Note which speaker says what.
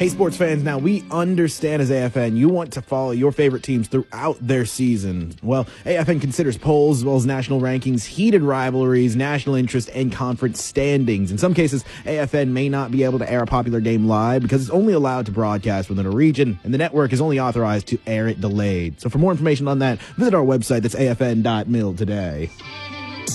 Speaker 1: Hey, sports fans, now we understand as AFN you want to follow your favorite teams throughout their season. Well, AFN considers polls as well as national rankings, heated rivalries, national interest, and conference standings. In some cases, AFN may not be able to air a popular game live because it's only allowed to broadcast within a region, and the network is only authorized to air it delayed. So for more information on that, visit our website, that's afn.mil today.